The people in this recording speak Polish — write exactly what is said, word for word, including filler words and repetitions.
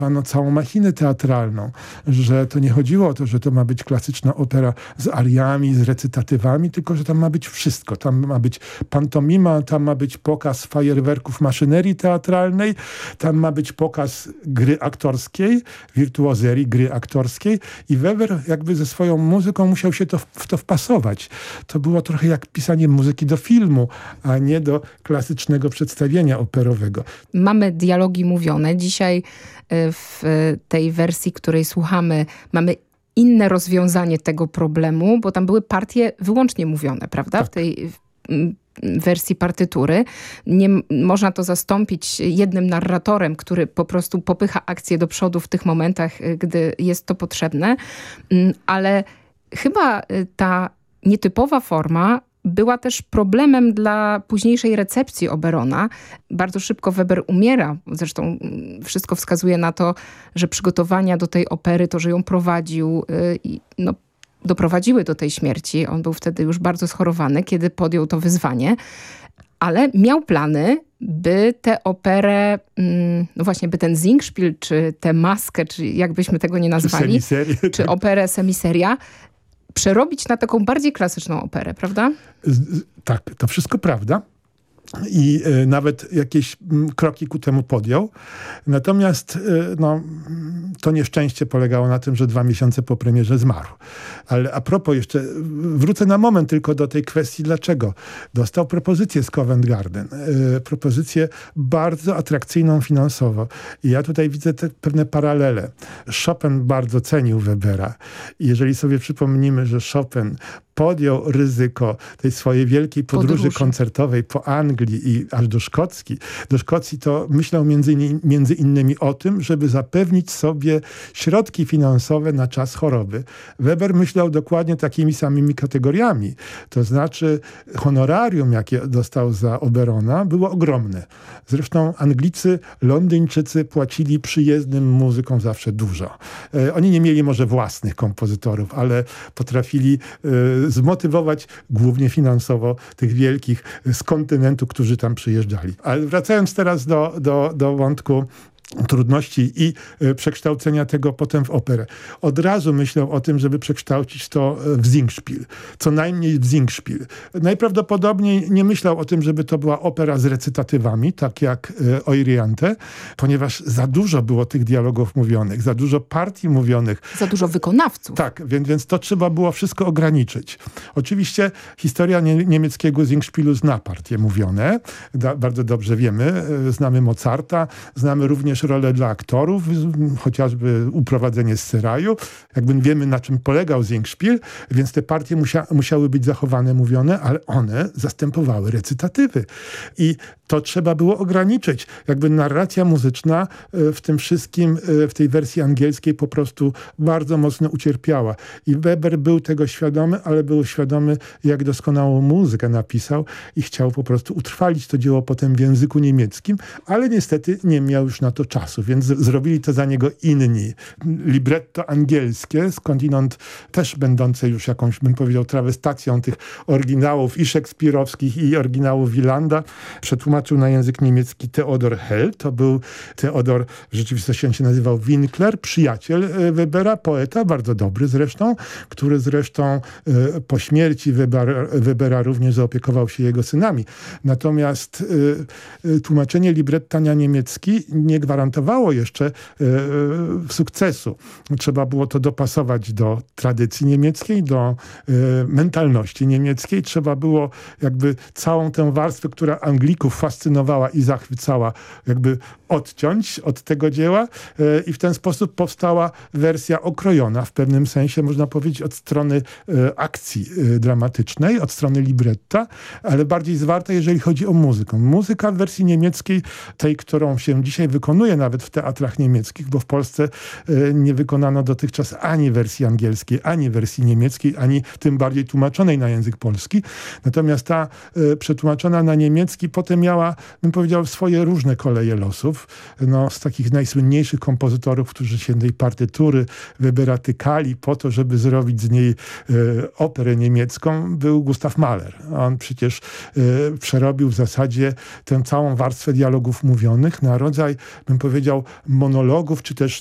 no, całą machinę teatralną, że to nie chodziło o to, że to ma być klasyczna opera z ariami, z recytatywami, tylko że tam ma być wszystko. Tam ma być pantomima, tam ma być pokaz fajerwerków maszynerii teatralnej, tam ma być pokaz gry aktorskiej, wirtuozerii gry aktorskiej i Weber jakby ze swoją muzyką musiał się to, w to wpasować. To było trochę jak pisanie muzyki do filmu, a nie do klasycznego przedstawienia operowego. Mamy dialogi mówione. Dzisiaj w tej wersji, której słuchamy, mamy inne rozwiązanie tego problemu, bo tam były partie wyłącznie mówione, prawda? Tak. W tej wersji partytury. Nie można to zastąpić jednym narratorem, który po prostu popycha akcję do przodu w tych momentach, gdy jest to potrzebne. Ale chyba ta nietypowa forma była też problemem dla późniejszej recepcji Oberona. Bardzo szybko Weber umiera. Zresztą wszystko wskazuje na to, że przygotowania do tej opery, to, że ją prowadził, no, doprowadziły do tej śmierci. On był wtedy już bardzo schorowany, kiedy podjął to wyzwanie. Ale miał plany, by tę operę, no właśnie, by ten Singspiel, czy tę maskę, czy jakbyśmy tego nie nazwali, czy, czy operę semiseria, przerobić na taką bardziej klasyczną operę, prawda? Tak, to wszystko prawda. I y, nawet jakieś m, kroki ku temu podjął. Natomiast y, no, to nieszczęście polegało na tym, że dwa miesiące po premierze zmarł. Ale a propos jeszcze, wrócę na moment tylko do tej kwestii, dlaczego. Dostał propozycję z Covent Garden. Y, propozycję bardzo atrakcyjną finansowo. I ja tutaj widzę te pewne paralele. Chopin bardzo cenił Webera. I jeżeli sobie przypomnimy, że Chopin podjął ryzyko tej swojej wielkiej podróży, podróży koncertowej po Anglii i aż do Szkocji. Do Szkocji to myślał między, między innymi o tym, żeby zapewnić sobie środki finansowe na czas choroby. Weber myślał dokładnie takimi samymi kategoriami. To znaczy honorarium, jakie dostał za Oberona, było ogromne. Zresztą Anglicy, Londyńczycy płacili przyjezdnym muzykom zawsze dużo. E, oni nie mieli może własnych kompozytorów, ale potrafili e, zmotywować głównie finansowo tych wielkich z kontynentu, którzy tam przyjeżdżali. Ale wracając teraz do, do, do wątku trudności i y, przekształcenia tego potem w operę. Od razu myślał o tym, żeby przekształcić to w Singspiel. Co najmniej w Singspiel. Najprawdopodobniej nie myślał o tym, żeby to była opera z recytatywami, tak jak y, Euryanthe, ponieważ za dużo było tych dialogów mówionych, za dużo partii mówionych. Za dużo wykonawców. Tak, więc, więc to trzeba było wszystko ograniczyć. Oczywiście historia nie, niemieckiego Singspielu zna partie mówione. Da, bardzo dobrze wiemy. Y, znamy Mozarta, znamy również rolę dla aktorów, chociażby uprowadzenie z Seraju. Jakby wiemy, na czym polegał Singspiel, więc te partie musia, musiały być zachowane, mówione, ale one zastępowały recytatywy. I to trzeba było ograniczyć. Jakby narracja muzyczna w tym wszystkim, w tej wersji angielskiej po prostu bardzo mocno ucierpiała. I Weber był tego świadomy, ale był świadomy, jak doskonałą muzykę napisał i chciał po prostu utrwalić to dzieło potem w języku niemieckim, ale niestety nie miał już na to czasu, więc zrobili to za niego inni. Libretto angielskie, skądinąd też będące już jakąś, bym powiedział, trawestacją tych oryginałów i szekspirowskich, i oryginałów Wielanda, przetłumaczył na język niemiecki Theodor Hell. To był Theodor, w rzeczywistości on się nazywał Winkler, przyjaciel Webera, poeta, bardzo dobry zresztą, który zresztą po śmierci Webera, Webera również zaopiekował się jego synami. Natomiast tłumaczenie libretta na niemiecki nie gwarantowało jeszcze e, sukcesu. Trzeba było to dopasować do tradycji niemieckiej, do e, mentalności niemieckiej. Trzeba było jakby całą tę warstwę, która Anglików fascynowała i zachwycała, jakby odciąć od tego dzieła e, i w ten sposób powstała wersja okrojona w pewnym sensie, można powiedzieć, od strony e, akcji e, dramatycznej, od strony libretta, ale bardziej zwarta, jeżeli chodzi o muzykę. Muzyka w wersji niemieckiej, tej, którą się dzisiaj wykonuje nawet w teatrach niemieckich, bo w Polsce e, nie wykonano dotychczas ani wersji angielskiej, ani wersji niemieckiej, ani tym bardziej tłumaczonej na język polski. Natomiast ta e, przetłumaczona na niemiecki potem miała, bym powiedział, swoje różne koleje losów. No, z takich najsłynniejszych kompozytorów, którzy się tej partytury Webera tykali po to, żeby zrobić z niej e, operę niemiecką, był Gustav Mahler. On przecież e, przerobił w zasadzie tę całą warstwę dialogów mówionych na rodzaj, bym powiedział, monologów, czy też